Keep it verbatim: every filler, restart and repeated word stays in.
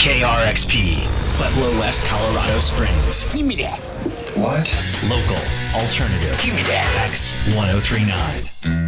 K R X P, Pueblo West, Colorado Springs. Give me that. What? Local, alternative. Give me that. X ten thirty-nine.